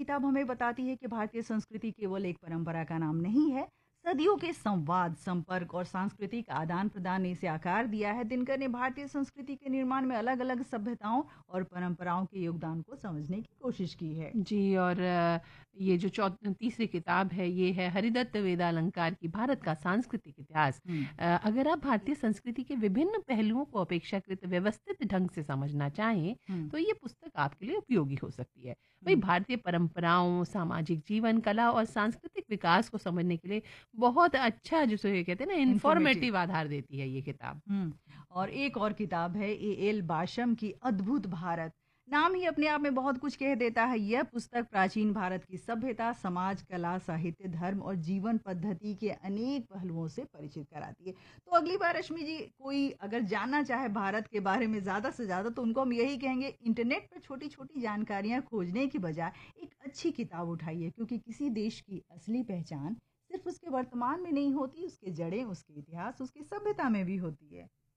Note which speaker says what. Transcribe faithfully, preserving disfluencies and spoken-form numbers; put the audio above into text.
Speaker 1: किताब हमें बताती है कि भारतीय संस्कृति केवल एक परंपरा का नाम नहीं है। सदियों के संवाद, संपर्क और सांस्कृतिक आदान प्रदान ने इसे आकार दिया है। दिनकर ने भारतीय संस्कृति के निर्माण में अलग अलग सभ्यताओं और परंपराओं के योगदान को समझने की कोशिश की है।
Speaker 2: जी, और अ, ये जो चौ तीसरी किताब है, ये है हरिदत्त वेदालंकार की भारत का सांस्कृतिक इतिहास।
Speaker 1: हम्म।
Speaker 2: अ, अगर आप भारतीय संस्कृति के विभिन्न पहलुओं को अपेक्षाकृत व्यवस्थित ढंग से समझना चाहें,
Speaker 1: हम्म।
Speaker 2: तो ये पुस्तक आपके लिए उपयोगी हो सकती है। वही
Speaker 1: हम्म।
Speaker 2: भारतीय परंपराओं, सामाजिक जीवन, कला और सांस्कृतिक विकास को समझने के लिए बहुत अच्छा, जिसे ये कहते हैं ना,
Speaker 1: इंफॉर्मेटिव।
Speaker 2: इन्फॉर्मेटिव आधार देती है ये किताब।
Speaker 1: हुँ। और एक और किताब है ए एल बाशम की अद्भुत भारत। नाम ही अपने आप में बहुत कुछ कह देता है। यह पुस्तक प्राचीन भारत की सभ्यता, समाज, कला, साहित्य, धर्म और जीवन पद्धति के अनेक पहलुओं से परिचित कराती है। तो अगली बार रश्मि जी कोई अगर जानना चाहे भारत के बारे में ज़्यादा से ज़्यादा, तो उनको हम यही कहेंगे, इंटरनेट पर छोटी-छोटी जानकारियाँ खोजने की बजाय एक अच्छी किताब उठाइए, क्योंकि किसी देश की असली पहचान सिर्फ़ उसके वर्तमान में नहीं होती, उसके जड़ें, उसके इतिहास, उसकी सभ्यता में भी होती है।